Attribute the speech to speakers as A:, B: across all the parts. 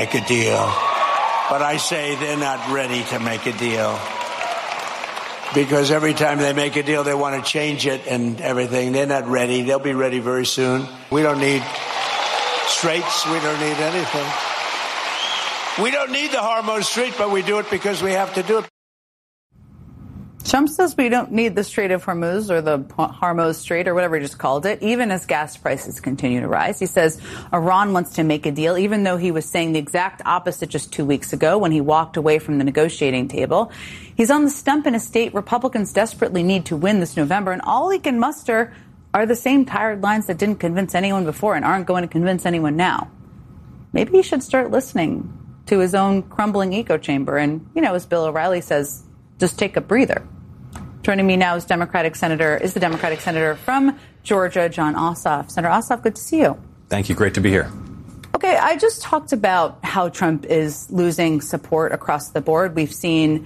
A: Make a deal. But I say they're not ready to make a deal. Because every time they make a deal, they want to change it and everything. They're not ready. They'll be ready very soon. We don't need straits. We don't need anything. We don't need the Hormuz Strait, but we do it because we have to do it.
B: Trump says we don't need the Strait of Hormuz or the Hormuz Strait or whatever he just called it, even as gas prices continue to rise. He says Iran wants to make a deal, even though he was saying the exact opposite just 2 weeks ago when he walked away from the negotiating table. He's on the stump in a state Republicans desperately need to win this November, and all he can muster are the same tired lines that didn't convince anyone before and aren't going to convince anyone now. Maybe he should start listening to his own crumbling echo chamber and, as Bill O'Reilly says, just take a breather. Joining me now is the Democratic Senator from Georgia, Jon Ossoff. Senator Ossoff, good to see you.
C: Thank you. Great to be here.
B: Okay, I just talked about how Trump is losing support across the board. We've seen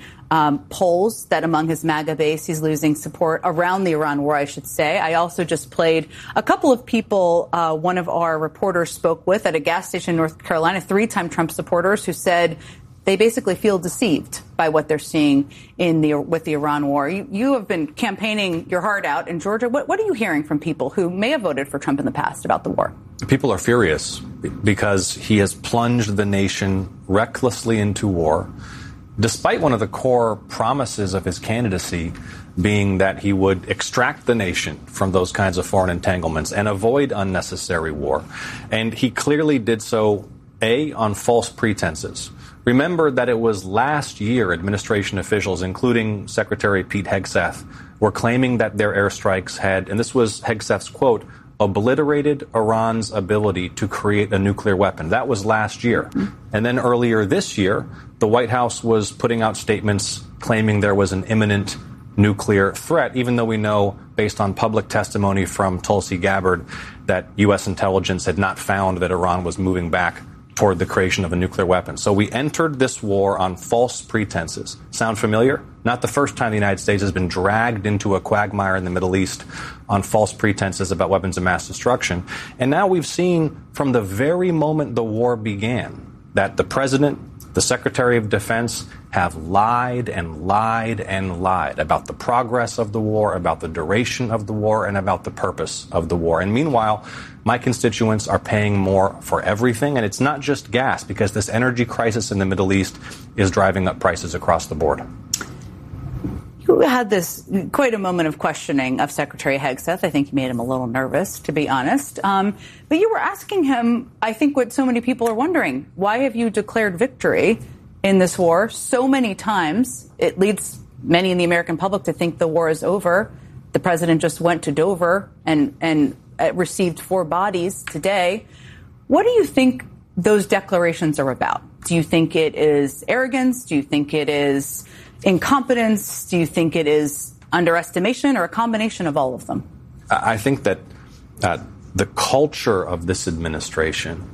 B: polls that among his MAGA base, he's losing support around the Iran war, I should say. I also just played a couple of people one of our reporters spoke with at a gas station in North Carolina, 3-time Trump supporters who said they basically feel deceived by what they're seeing with the Iran war. You have been campaigning your heart out in Georgia. What are you hearing from people who may have voted for Trump in the past about the war?
C: People are furious because he has plunged the nation recklessly into war, despite one of the core promises of his candidacy being that he would extract the nation from those kinds of foreign entanglements and avoid unnecessary war. And he clearly did so, on false pretenses. Remember that it was last year administration officials, including Secretary Pete Hegseth, were claiming that their airstrikes had, and this was Hegseth's quote, obliterated Iran's ability to create a nuclear weapon. That was last year. And then earlier this year, the White House was putting out statements claiming there was an imminent nuclear threat, even though we know, based on public testimony from Tulsi Gabbard, that U.S. intelligence had not found that Iran was moving back toward the creation of a nuclear weapon. So we entered this war on false pretenses. Sound familiar? Not the first time the United States has been dragged into a quagmire in the Middle East on false pretenses about weapons of mass destruction. And now we've seen from the very moment the war began that the president, the Secretary of Defense have lied and lied and lied about the progress of the war, about the duration of the war, and about the purpose of the war. And meanwhile, my constituents are paying more for everything, and it's not just gas, because this energy crisis in the Middle East is driving up prices across the board.
B: You had quite a moment of questioning of Secretary Hegseth. I think you made him a little nervous, to be honest. But you were asking him, I think what so many people are wondering, why have you declared victory in this war so many times? It leads many in the American public to think the war is over. The president just went to Dover and received 4 bodies today. What do you think those declarations are about? Do you think it is arrogance? Do you think it is incompetence? Do you think it is underestimation, or a combination of all of them?
C: I think that the culture of this administration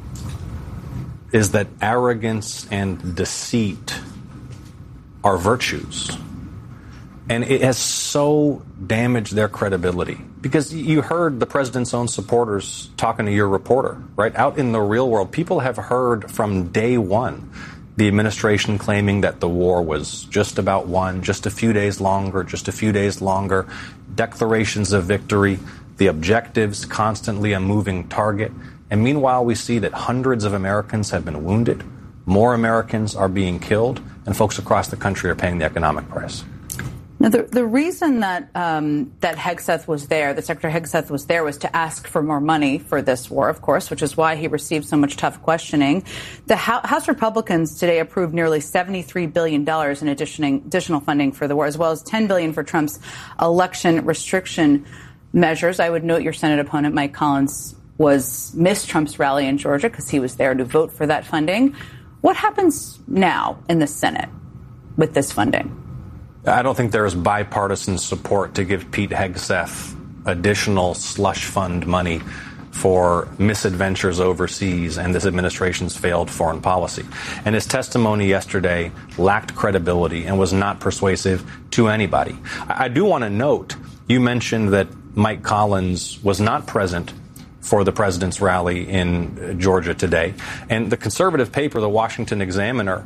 C: is that arrogance and deceit are virtues. And it has so damaged their credibility. Because you heard the president's own supporters talking to your reporter, right? Out in the real world, people have heard from day one the administration claiming that the war was just about won, just a few days longer, declarations of victory, the objectives constantly a moving target. And meanwhile, we see that hundreds of Americans have been wounded, more Americans are being killed, and folks across the country are paying the economic price.
B: Now, the reason that Hegseth was there, that Secretary Hegseth was there, was to ask for more money for this war, of course, which is why he received so much tough questioning. The House Republicans today approved nearly $73 billion in additional funding for the war, as well as $10 billion for Trump's election restriction measures. I would note your Senate opponent, Mike Collins, missed Trump's rally in Georgia because he was there to vote for that funding. What happens now in the Senate with this funding?
C: I don't think there is bipartisan support to give Pete Hegseth additional slush fund money for misadventures overseas and this administration's failed foreign policy. And his testimony yesterday lacked credibility and was not persuasive to anybody. I do want to note, you mentioned that Mike Collins was not present for the president's rally in Georgia today. And the conservative paper, the Washington Examiner,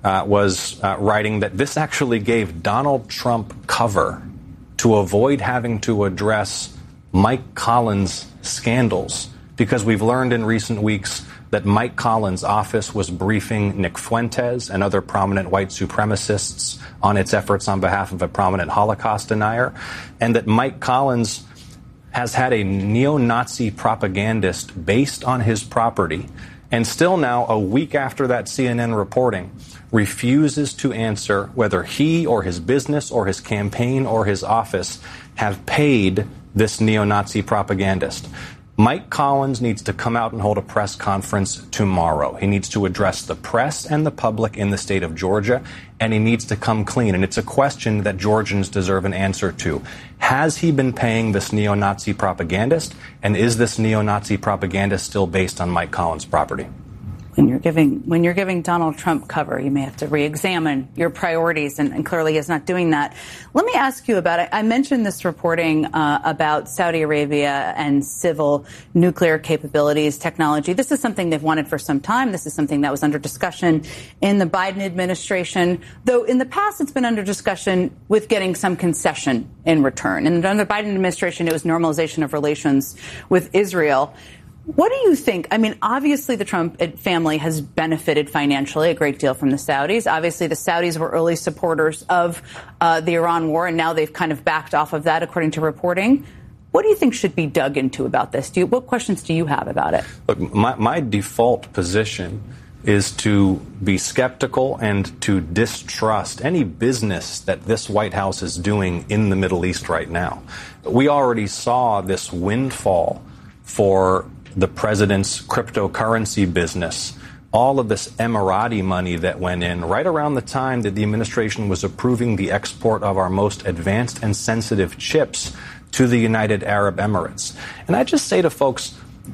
C: was writing that this actually gave Donald Trump cover to avoid having to address Mike Collins' scandals, because we've learned in recent weeks that Mike Collins' office was briefing Nick Fuentes and other prominent white supremacists on its efforts on behalf of a prominent Holocaust denier, and that Mike Collins has had a neo-Nazi propagandist based on his property, and still now, a week after that CNN reporting, refuses to answer whether he or his business or his campaign or his office have paid this neo-Nazi propagandist. Mike Collins needs to come out and hold a press conference tomorrow. He needs to address the press and the public in the state of Georgia, and he needs to come clean. And it's a question that Georgians deserve an answer to. Has he been paying this neo-Nazi propagandist? And is this neo-Nazi propagandist still based on Mike Collins' property?
B: When you're giving Donald Trump cover, you may have to re-examine your priorities, and clearly he's not doing that. Let me ask you about it. I mentioned this reporting about Saudi Arabia and civil nuclear capabilities, technology. This is something they've wanted for some time. This is something that was under discussion in the Biden administration, though in the past it's been under discussion with getting some concession in return. And under the Biden administration, it was normalization of relations with Israel. What do you think? I mean, obviously the Trump family has benefited financially a great deal from the Saudis. Obviously the Saudis were early supporters of the Iran war, and now they've kind of backed off of that, according to reporting. What do you think should be dug into about this? What questions do you have about it?
C: Look, my default position is to be skeptical and to distrust any business that this White House is doing in the Middle East right now. We already saw this windfall for the president's cryptocurrency business, all of this Emirati money that went in right around the time that the administration was approving the export of our most advanced and sensitive chips to the United Arab Emirates. And I just say to folks,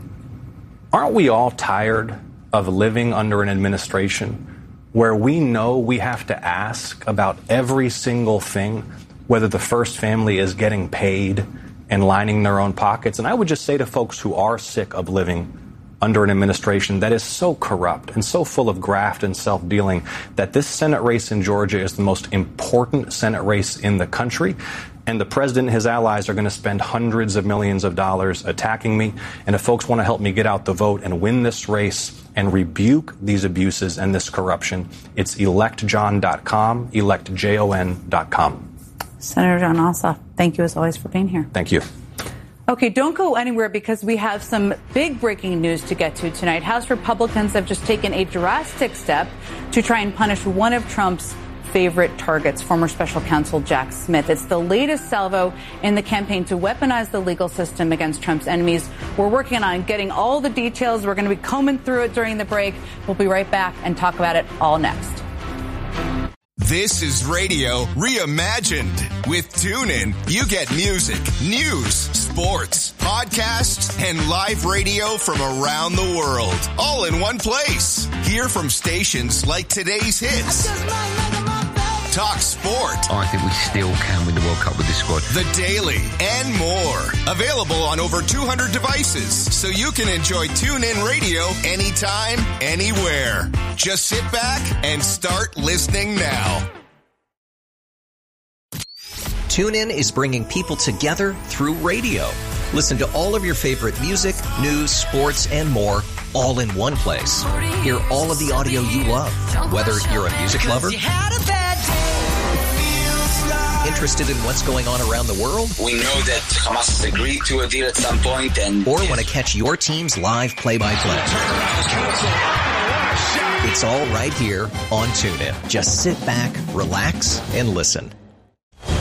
C: aren't we all tired of living under an administration where we know we have to ask about every single thing, whether the first family is getting paid and lining their own pockets? And I would just say to folks who are sick of living under an administration that is so corrupt and so full of graft and self-dealing that this Senate race in Georgia is the most important Senate race in the country. And the president and his allies are going to spend hundreds of millions of dollars attacking me. And if folks want to help me get out the vote and win this race and rebuke these abuses and this corruption, it's electjohn.com, electjon.com.
B: Senator Jon Ossoff, thank you as always for being here.
C: Thank you.
B: Okay, don't go anywhere because we have some big breaking news to get to tonight. House Republicans have just taken a drastic step to try and punish one of Trump's favorite targets, former special counsel Jack Smith. It's the latest salvo in the campaign to weaponize the legal system against Trump's enemies. We're working on getting all the details. We're going to be combing through it during the break. We'll be right back and talk about it all next.
D: This is radio reimagined. With TuneIn, you get music, news, sports, podcasts, and live radio from around the world, all in one place. Hear from stations like today's hits, talk sport.
E: I think we still can win the World Cup with this squad.
D: The Daily and more. Available on over 200 devices, so you can enjoy TuneIn Radio anytime, anywhere. Just sit back and start listening now.
F: TuneIn is bringing people together through radio. Listen to all of your favorite music, news, sports, and more, all in one place. Hear all of the audio you love, whether you're a music lover, interested in what's going on around the world?
G: We know that Hamas has agreed to a deal at some point, and
F: or want to catch your team's live play-by-play. It's all right here on TuneIn. Just sit back, relax, and listen.